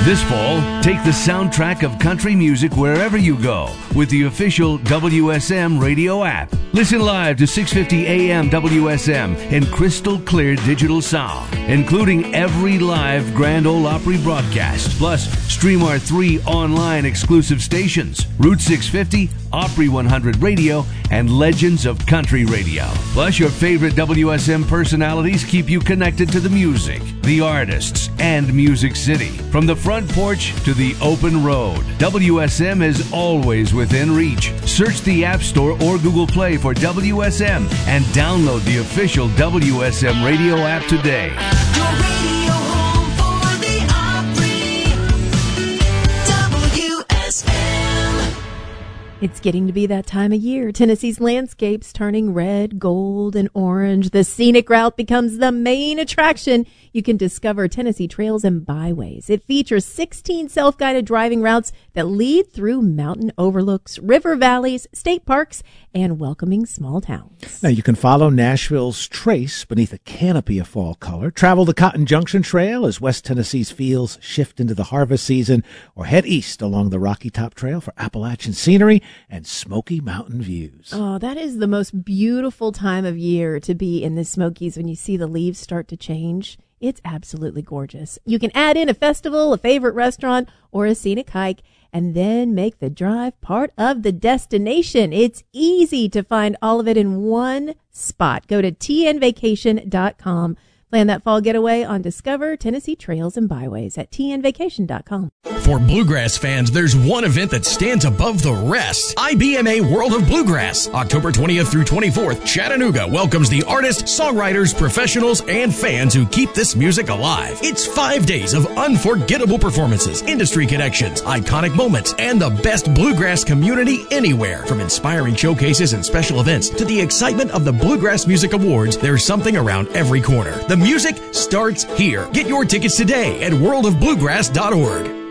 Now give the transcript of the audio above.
This fall, take the soundtrack of country music wherever you go with the official WSM radio app. Listen live to 650 AM WSM in crystal clear digital sound, including every live Grand Ole Opry broadcast, plus stream our 3 online exclusive stations, Route 650, Opry 100 Radio, and Legends of Country Radio. Plus, your favorite WSM personalities keep you connected to the music, the artists, and Music City. From the front porch to the open road, WSM is always within reach. Search the App Store or Google Play for WSM and download the official WSM radio app today. Your radio home for the Opry, WSM. It's getting to be that time of year. Tennessee's landscapes turning red, gold, and orange. The scenic route becomes the main attraction. You can discover Tennessee Trails and Byways. It features 16 self-guided driving routes that lead through mountain overlooks, river valleys, state parks, and welcoming small towns. Now, you can follow Nashville's trace beneath a canopy of fall color, travel the Cotton Junction Trail as West Tennessee's fields shift into the harvest season, or head east along the Rocky Top Trail for Appalachian scenery and Smoky Mountain views. Oh, that is the most beautiful time of year to be in the Smokies when you see the leaves start to change. It's absolutely gorgeous. You can add in a festival, a favorite restaurant, or a scenic hike, and then make the drive part of the destination. It's easy to find all of it in one spot. Go to tnvacation.com. Plan that fall getaway on Discover Tennessee Trails and Byways at tnvacation.com. For bluegrass fans, there's one event that stands above the rest. IBMA World of Bluegrass. October 20th through 24th, Chattanooga welcomes the artists, songwriters, professionals, and fans who keep this music alive. It's 5 days of unforgettable performances, industry connections, iconic moments, and the best bluegrass community anywhere. From inspiring showcases and special events to the excitement of the Bluegrass Music Awards, there's something around every corner. The music starts here. Get your tickets today at worldofbluegrass.org.